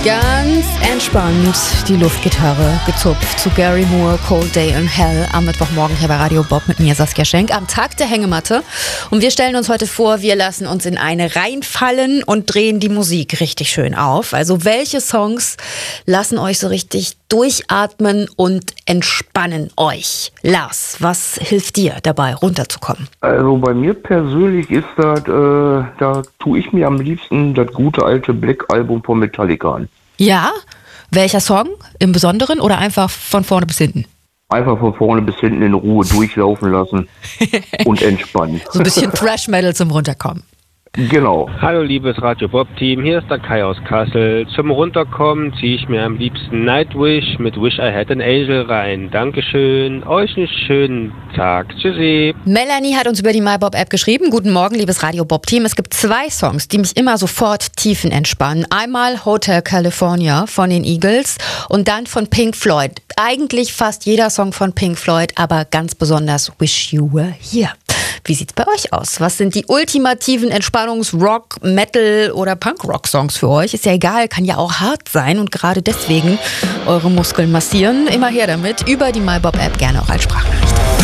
Ganz entspannt die Luftgitarre gezupft zu Gary Moore, Cold Day in Hell am Mittwochmorgen hier bei Radio Bob mit mir, Saskia Schenk, am Tag der Hängematte. Und wir stellen uns heute vor, wir lassen uns in eine reinfallen und drehen die Musik richtig schön auf. Also welche Songs lassen euch so richtig durchatmen und entspannen euch? Lars, was hilft dir dabei, runterzukommen? Also bei mir persönlich ist das, da tue ich mir am liebsten das gute alte Black-Album von Metallica an. Ja? Welcher Song im Besonderen oder einfach von vorne bis hinten? Einfach von vorne bis hinten in Ruhe durchlaufen lassen und entspannen. So ein bisschen Thrash-Metal zum Runterkommen. Genau. Hallo liebes Radio Bob Team, hier ist der Kai aus Kassel. Zum Runterkommen ziehe ich mir am liebsten Nightwish mit Wish I Had an Angel rein. Dankeschön, euch einen schönen Tag. Tschüssi. Melanie hat uns über die MyBob-App geschrieben. Guten Morgen, liebes Radio Bob Team. Es gibt 2 Songs, die mich immer sofort tiefenentspannen. Einmal Hotel California von den Eagles und dann von Pink Floyd. Eigentlich fast jeder Song von Pink Floyd, aber ganz besonders Wish You Were Here. Wie sieht's bei euch aus? Was sind die ultimativen Entspannungs-Rock-, Metal- oder Punk-Rock-Songs für euch? Ist ja egal, kann ja auch hart sein und gerade deswegen eure Muskeln massieren. Immer her damit, über die MyBob-App, gerne auch als Sprachnachricht.